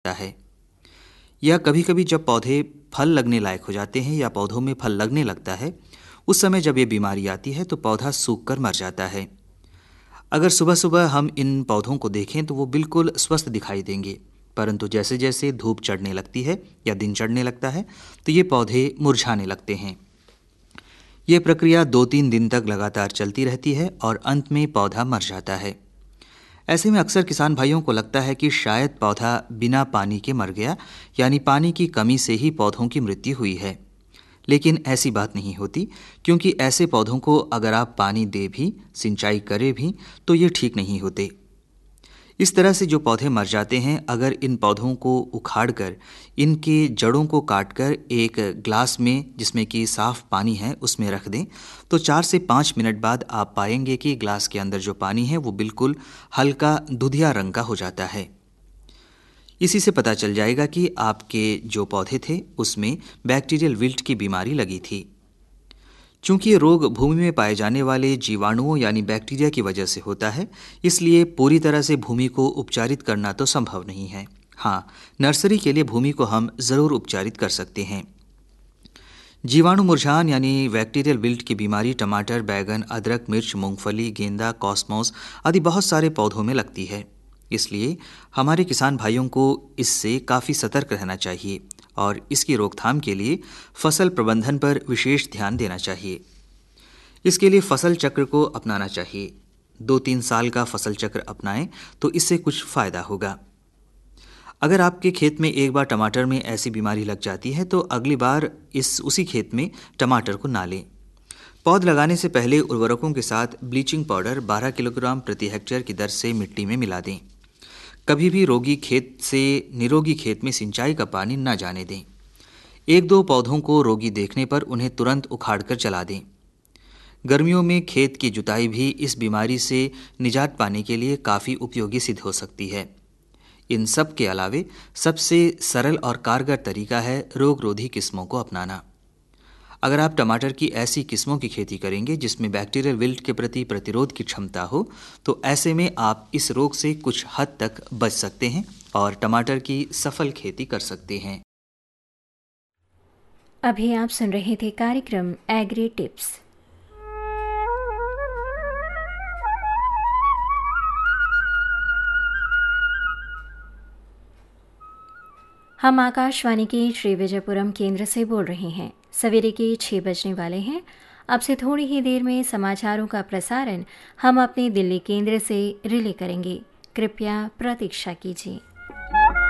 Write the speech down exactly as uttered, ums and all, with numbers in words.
है। या कभी-कभी जब पौधे फल लगने लायक हो जाते हैं या पौधों में फल लगने लगता है, उस समय जब ये बीमारी आती है तो पौधा सूख कर मर जाता है। अगर सुबह-सुबह हम इन पौधों को देखें तो वो बिल्कुल स्वस्थ दिखाई देंगे, परंतु जैसे-जैसे धूप चढ़ने लगती है या दिन चढ़ने लगता है, तो ये पौधे मुरझाने लगते हैं। ये प्रक्रिया दो तीन दिन तक लगातार चलती रहती है और अंत में पौधा मर जाता है। ऐसे में अक्सर किसान भाइयों को लगता है कि शायद पौधा बिना पानी के मर गया, यानी पानी की कमी से ही पौधों की मृत्यु हुई है। लेकिन ऐसी बात नहीं होती, क्योंकि ऐसे पौधों को अगर आप पानी दे भी, सिंचाई करें भी, तो ये ठीक नहीं होते। इस तरह से जो पौधे मर जाते हैं, अगर इन पौधों को उखाड़कर इनके जड़ों को काटकर एक ग्लास में जिसमें कि साफ पानी है उसमें रख दें, तो चार से पाँच मिनट बाद आप पाएंगे कि ग्लास के अंदर जो पानी है वो बिल्कुल हल्का दुधिया रंग का हो जाता है। इसी से पता चल जाएगा कि आपके जो पौधे थे उसमें बैक्टीरियल विल्ट की बीमारी लगी थी। चूंकि ये रोग भूमि में पाए जाने वाले जीवाणुओं यानी बैक्टीरिया की वजह से होता है, इसलिए पूरी तरह से भूमि को उपचारित करना तो संभव नहीं है। हाँ, नर्सरी के लिए भूमि को हम ज़रूर उपचारित कर सकते हैं। जीवाणु मुरझान यानी बैक्टीरियल विल्ट की बीमारी टमाटर, बैगन, अदरक, मिर्च, मूंगफली, गेंदा, कॉस्मोस आदि बहुत सारे पौधों में लगती है। इसलिए हमारे किसान भाइयों को इससे काफ़ी सतर्क रहना चाहिए और इसकी रोकथाम के लिए फसल प्रबंधन पर विशेष ध्यान देना चाहिए। इसके लिए फसल चक्र को अपनाना चाहिए। दो तीन साल का फसल चक्र अपनाएं तो इससे कुछ फ़ायदा होगा। अगर आपके खेत में एक बार टमाटर में ऐसी बीमारी लग जाती है तो अगली बार इस उसी खेत में टमाटर को ना लें। पौध लगाने से पहले उर्वरकों के साथ ब्लीचिंग पाउडर बारह किलोग्राम प्रति हेक्टेयर की दर से मिट्टी में मिला दें। कभी भी रोगी खेत से निरोगी खेत में सिंचाई का पानी न जाने दें। एक दो पौधों को रोगी देखने पर उन्हें तुरंत उखाड़ कर जला दें। गर्मियों में खेत की जुताई भी इस बीमारी से निजात पाने के लिए काफ़ी उपयोगी सिद्ध हो सकती है। इन सब के अलावे सबसे सरल और कारगर तरीका है रोगरोधी किस्मों को अपनाना। अगर आप टमाटर की ऐसी किस्मों की खेती करेंगे जिसमें बैक्टीरियल विल्ट के प्रति प्रतिरोध की क्षमता हो, तो ऐसे में आप इस रोग से कुछ हद तक बच सकते हैं और टमाटर की सफल खेती कर सकते हैं। अभी आप सुन रहे थे कार्यक्रम एग्री टिप्स। हम आकाशवाणी के श्री विजयपुरम केंद्र से बोल रहे हैं। सवेरे के छः बजने वाले हैं। अब से थोड़ी ही देर में समाचारों का प्रसारण हम अपने दिल्ली केंद्र से रिले करेंगे। कृपया प्रतीक्षा कीजिए।